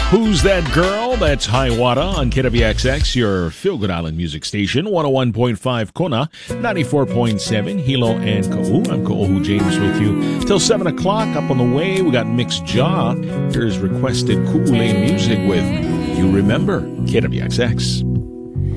Who's That Girl? That's Hiawatha on KWXX, your Feel-Good Island music station. 101.5 Kona, 94.7 Hilo and Ka'u. I'm Ka'ohu James with you till 7 o'clock. Up on the way, we got Mixed Jaw. Here's requested Ku'ule music with You Remember, KWXX.